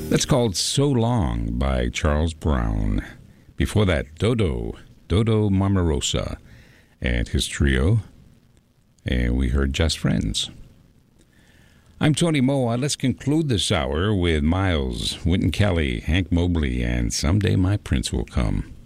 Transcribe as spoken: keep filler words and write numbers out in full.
That's called So Long by Charles Brown. Before that, Dodo, Dodo Mamarosa and his trio. And we heard Just Friends. I'm Tony Moa. Let's conclude this hour with Miles, Wynton Kelly, Hank Mobley, and Someday My Prince Will Come.